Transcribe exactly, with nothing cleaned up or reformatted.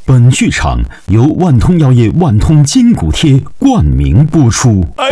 本剧场由万通药业万通筋骨贴冠名播出。 哎